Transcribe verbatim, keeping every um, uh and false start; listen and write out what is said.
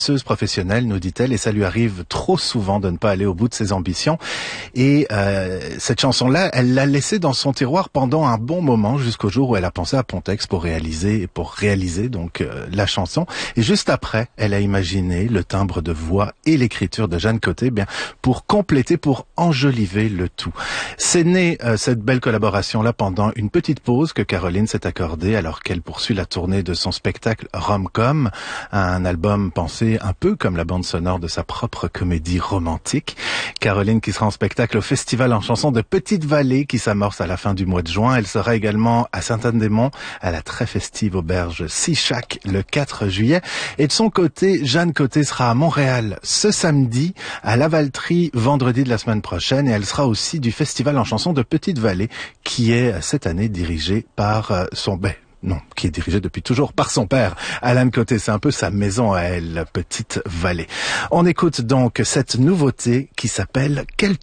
Professionnelle, nous dit-elle, et ça lui arrive trop souvent de ne pas aller au bout de ses ambitions. Et euh, cette chanson-là, elle l'a laissée dans son tiroir pendant un bon moment, jusqu'au jour où elle a pensé à Pontex pour réaliser, pour réaliser donc euh, la chanson. Et juste après, elle a imaginé le timbre de voix et l'écriture de Jeanne Cocteau, bien pour compléter, pour enjoliver le tout. C'est né euh, cette belle collaboration-là pendant une petite pause que Caroline s'est accordée alors qu'elle poursuit la tournée de son spectacle Rom-Com, un album pensé un peu comme la bande sonore de sa propre comédie romantique. Caroline qui sera en spectacle au Festival en chanson de Petite-Vallée qui s'amorce à la fin du mois de juin. Elle sera également à Sainte-Anne-des-Monts à la très festive auberge Sichac le quatre juillet. Et de son côté, Jeanne Cocteau sera à Montréal ce samedi, à Lavaltrie vendredi de la semaine prochaine, et elle sera aussi du Festival en chanson de Petite-Vallée qui est cette année dirigé par son... Ben, Non, qui est dirigé depuis toujours par son père, Alan Cocteau. C'est un peu sa maison à elle, Petite-Vallée. On écoute donc cette nouveauté qui s'appelle « Quel tourment ».